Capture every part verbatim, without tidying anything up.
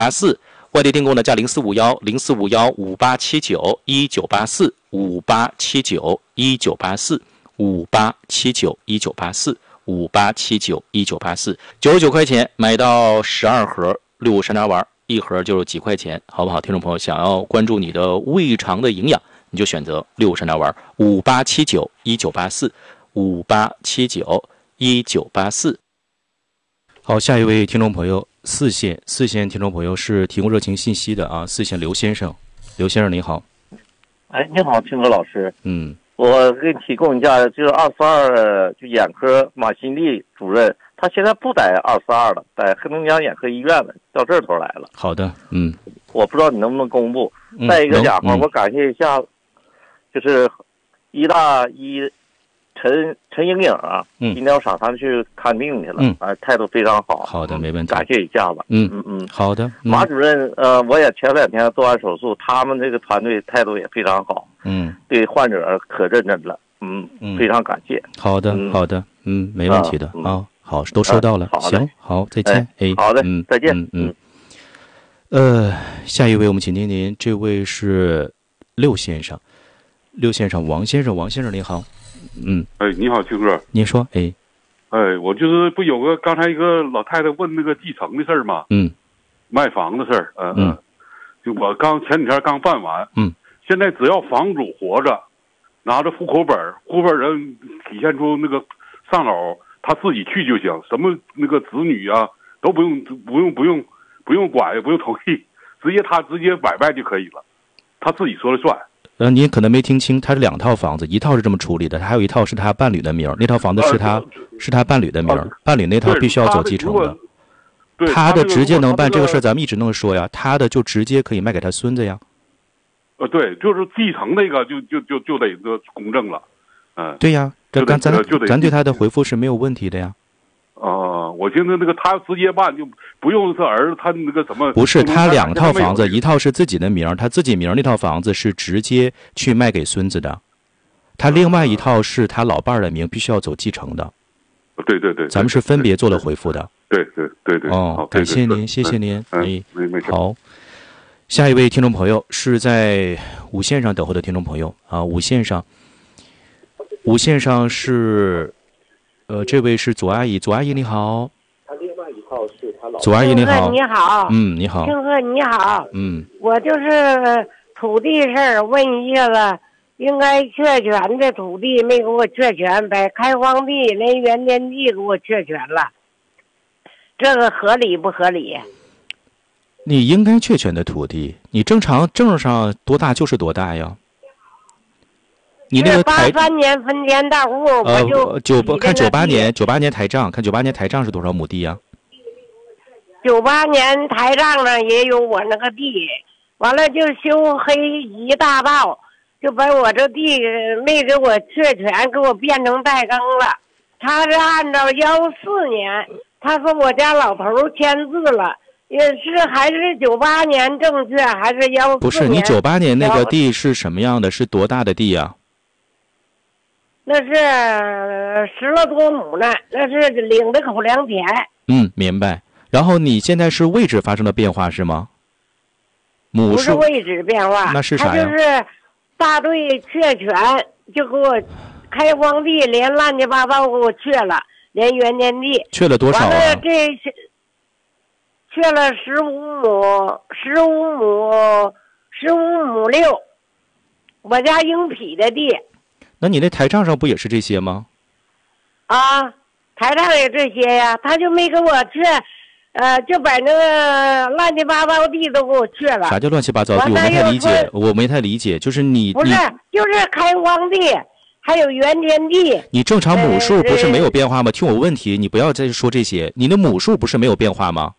八四。外地订购呢，加零四五幺零四五幺五八七九一九八四五八七九一九八四五八七九一九八四五八七九一九八四，九十九块钱买到十二盒六五山楂丸，一盒就是几块钱，好不好？听众朋友，想要关注你的胃肠的营养，你就选择六五山楂丸，五八七九一九八四五八七九一九八四。好，下一位听众朋友，四线四线听众朋友是提供热情信息的啊，四线刘先生，刘先生你好。 哎，你好，听哥老师。 嗯， 我给你提供一下，就是二四二就眼科马新丽主任，他现在不在二四二了，在黑龙江眼科医院了，到这头来了。 好的，嗯， 我不知道你能不能公布。 嗯、 再一个讲话、 嗯， 我感谢一下，就是医大医陈陈莹莹啊， 嗯， 泌尿厂他们去看病去了， 嗯， 啊，态度非常好。 好的，没问题， 感谢一下吧。 嗯嗯嗯， 好的。嗯、 马主任，呃，我也前两天做完手术，他们这个团队态度也非常好。 嗯， 对患者可认真了。嗯嗯，非常感谢。 好的， 嗯、 好的，嗯，没问题的啊、 嗯哦。好，都收到了。 啊、 行，好，再见。 哎，好的， 嗯， 再见。 嗯嗯。呃，下一位我们请听您，这位是六先生，六先生，王先生，王先生您好。嗯， 哎，你好，青哥， 您说，哎， 哎，我就是不有个刚才一个老太太问那个继承的事儿吗？ 嗯，卖房的事儿，嗯嗯，就我刚前几天刚办完， 嗯， 现在只要房主活着，拿着户口本，户口本上体现出那个丧偶，他自己去就行，什么那个子女啊都不用不用不用不用管，也不用同意，直接他直接买卖就可以了，他自己说了算。 呃，您可能没听清，他是两套房子，一套是这么处理的，还有一套是他伴侣的名儿，那套房子是他、呃、是他伴侣的名儿、呃，伴侣那套必须要走继承的。 对， 他的直接能办这个事儿，咱们一直能说呀，他的就直接可以卖给他孙子呀。 呃，对，就是继承那个就就就就得这公证了，嗯、呃， 对呀，这刚咱咱对他的回复是没有问题的呀。 啊、呃，我现在那个他直接办就不用他儿子他那个什么。 不是，他两套房子，一套是自己的名，他自己名那套房子是直接去卖给孙子的，他另外一套是他老伴儿的名，必须要走继承的。 对对对， 咱们是分别做了回复的。 对对对对。 哦，感谢您，谢谢您。 哎，没没事。 好，下一位听众朋友是在五线上等候的听众朋友啊，五线上，五线上是。呃，这位是左阿姨，左阿姨你好。 他另外一套是他老。 左阿姨你好。 你好。 嗯，你好。 庆贺你好。 嗯。 我就是土地事儿，问一下子，应该确权的土地没给我确权，把开荒地连原田地给我确权了，这个合理不合理？ 你应该确权的土地，你正常证上多大就是多大呀。你那个八三年分田大户， 呃， 我就九八看九八年，九八年台账，看九八年台账是多少亩地呀？ 九八年台账上也有我那个地，完了就修黑一大道，就把我这地没给我确权，给我变成代耕了。他是按照幺四年，他说我家老头签字了，也是还是九八年正确还是幺四年？ 不是，你九八年那个地是什么样的？是多大的地呀？ 那是十了多亩呢，那是领的口粮田。 嗯，明白。然后你现在是位置发生了变化是吗？亩数不是位置变化， 那是啥呀？他就是大队确权，就给我开荒地连乱七八糟给我确了，连原田地确了多少啊？ 完了这确了十五亩，十五亩，十五亩六，我家应匹的地。 那你那台账上不也是这些吗？ 啊，台账也这些呀，他就没给我确，呃，就把那个乱七八糟地都给我确了。 啥叫乱七八糟地？我没太理解，我没太理解，就是你不是，就是开荒地，还有原田地。 你正常亩数不是没有变化吗？呃、听我问题，你不要再说这些。你的亩数不是没有变化吗？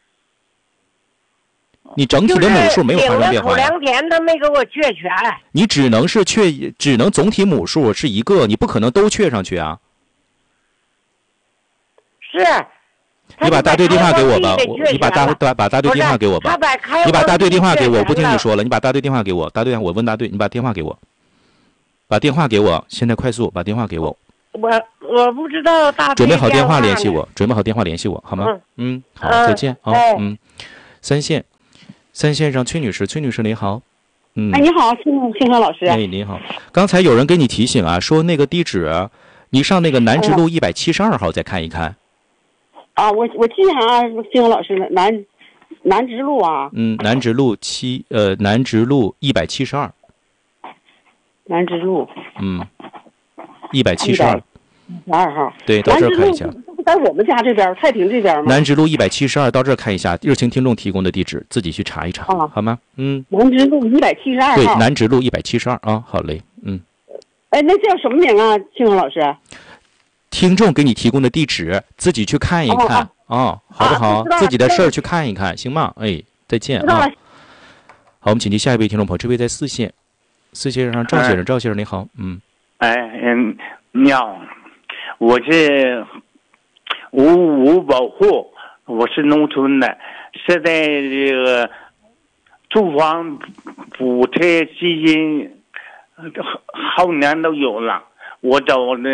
你整体的亩数没有发生变化呀。 口粮田他没给我确权。 你只能是确，只能总体亩数是一个，你不可能都确上去啊。 是。 你把大队电话给我吧，我你把大把把大队电话给我吧。你把大队电话给我，我不听你说了，你把大队电话给我，大队我问大队，你把电话给我，把电话给我，现在快速把电话给我。 我我不知道大队。 准备好电话联系我，准备好电话联系我，好吗？嗯，嗯好，再见啊，嗯，三线。 三线上崔女士，崔女士您好。嗯， 哎，你好，星星河老师。 哎，您好。刚才有人给你提醒啊，说那个地址，你上那个南直路一百七十二号再看一看。 啊，我我记下啊，星河老师，南南直路啊。 嗯，南直路七呃，南直路一百七十二。 南直路。 嗯，一百七十二。 十二号。 对，到这儿看一下。 在我们家这边，太平这边吗？ 南直路一百七十二，到这儿看一下，热情听众提供的地址，自己去查一查，啊、好吗？嗯。 南直路一百七十二号。 对，南直路一百七十二啊，好嘞，嗯。 哎，那叫什么名啊，庆红老师？ 听众给你提供的地址，自己去看一看啊、哦哦，好不好？啊、自己的事儿去看一看，行吗？哎，再见啊。好，我们请进下一位听众朋友，这位在四线，四线上赵先生，赵先生你好，嗯。 哎，嗯，你好，我是。无无保护，我是农村的，现在这个住房补贴基金好年都有了，我找的，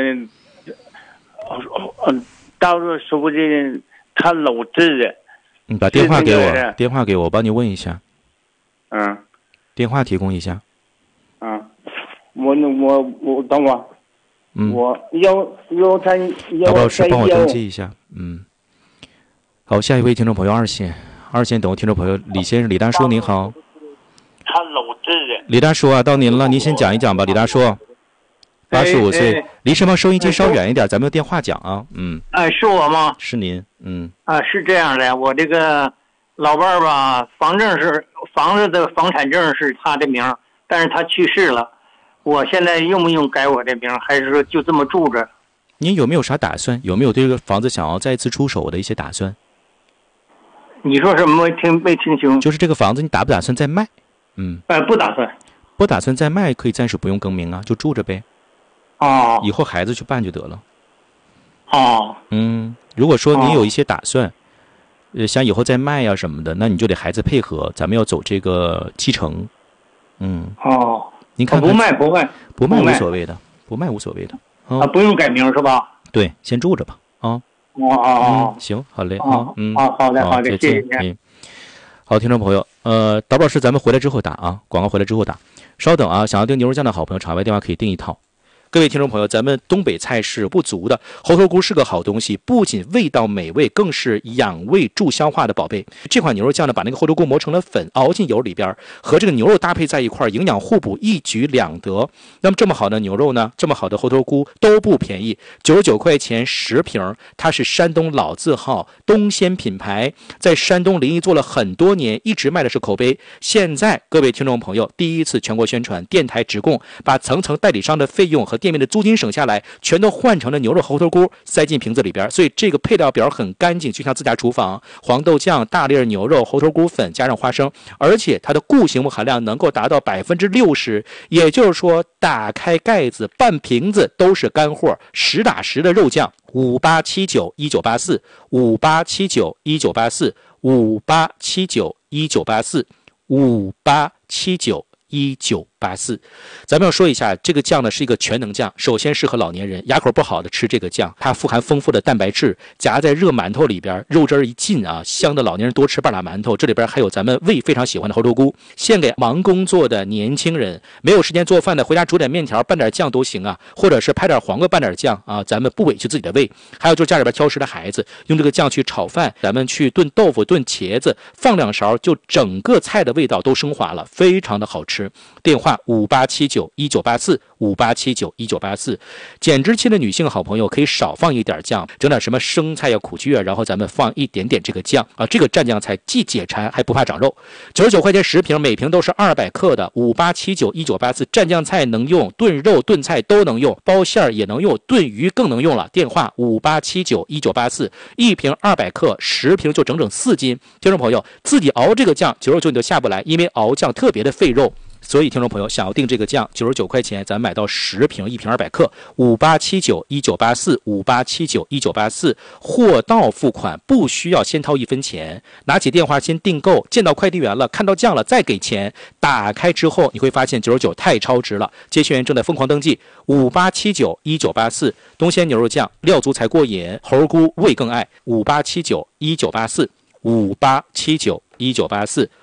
呃，到时候说不定他老治的。 你把电话给我，电话给我，我帮你问一下。 嗯。 电话提供一下。 嗯，我我我等会儿。 嗯， 我幺幺三幺老师帮我登记一下。嗯，好，下一位听众朋友二线，二线等候听众朋友李先生，李大叔您好。 他老治的。 李大叔啊，到您了，您先讲一讲吧，李大叔。八十五岁，离什么收音机稍远一点，咱们用电话讲啊。嗯。 哎，是我吗？ 是您。嗯。 啊，是这样的，我这个老伴儿吧，房证是房子的房产证是他的名，但是他去世了。我现在用不用改我的名，还是说就这么住着？ 您有没有啥打算？有没有对这个房子想要再次出手的一些打算？ 你说什么？没听没听清？ 就是这个房子，你打不打算再卖？嗯， 哎，不打算。 不打算再卖，可以暂时不用更名啊，就住着呗。 哦。 以后孩子去办就得了。 哦。 嗯，如果说你有一些打算，呃，想以后再卖呀什么的，那你就得孩子配合，咱们要走这个继承。嗯。 哦。 您看看， 不卖不卖不卖无所谓的，不卖无所谓的、 哦、啊，不用改名是吧？ 对，先住着吧啊。 哦哦哦、 嗯，行，好嘞啊， 嗯， 好好的好的，谢谢您。 嗯，好，听众朋友，呃，导老师，咱们回来之后打啊，广告回来之后打，稍等啊，想要订牛肉酱的好朋友，场外电话可以订一套。各位听众朋友，咱们东北菜是不足的，猴头菇是个好东西，不仅味道美味，更是养胃助消化的宝贝。这款牛肉酱呢，把那个猴头菇磨成了粉，熬进油里边，和这个牛肉搭配在一块，营养互补，一举两得。那么这么好的牛肉呢，这么好的猴头菇都不便宜，九十九块钱十瓶，它是山东老字号东鲜品牌，在山东临沂做了很多年，一直卖的是口碑。现在各位听众朋友，第一次全国宣传，电台直供，把层层代理商的费用和店面的租金省下来，全都换成了牛肉猴头菇，塞进瓶子里边，所以这个配料表很干净，就像自家厨房。黄豆酱、大粒牛肉、猴头菇粉加上花生，而且它的固形物含量能够达到百分之六十，也就是说，打开盖子半瓶子都是干货，实打实的肉酱。五八七九一九八四，五八七九一九八四，五八七九一九八四，五八七九。一九八四，咱们要说一下，这个酱呢是一个全能酱，首先适合老年人，牙口不好的吃这个酱，它富含丰富的蛋白质，夹在热馒头里边，肉汁一进啊，香的老年人多吃半拉馒头。这里边还有咱们胃非常喜欢的猴头菇，献给忙工作的年轻人，没有时间做饭的，回家煮点面条拌点酱都行啊，或者是拍点黄瓜拌点酱啊，咱们不委屈自己的胃。还有就是家里边挑食的孩子，用这个酱去炒饭，咱们去炖豆腐、炖茄子，放两勺，就整个菜的味道都升华了，非常的好吃。电话五八七九一九八四，五八七九一九八四。减脂期的女性好朋友可以少放一点酱，整点什么生菜呀、苦苣啊，然后咱们放一点点这个酱啊，这个蘸酱菜既解馋还不怕长肉。九十九块钱十瓶，每瓶都是二百克的。五八七九一九八四，蘸酱菜能用，炖肉炖菜都能用，包馅儿也能用，炖鱼更能用了。电话五八七九一九八四，一瓶二百克，十瓶就整整四斤。听众朋友，自己熬这个酱九十九你都下不来，因为熬酱特别的费肉。所以听众朋友想要订这个酱九十九块钱，咱买到十瓶，一瓶二百克，五八七九一九八四，五八七九一九八四，货到付款，不需要先掏一分钱，拿起电话先订购，见到快递员了，看到酱了再给钱，打开之后你会发现九十九太超值了。接线员正在疯狂登记，五八七九一九八四，东鲜牛肉酱，料足才过瘾，猴菇味更爱，五八七九一九八四，五八七九一九八四。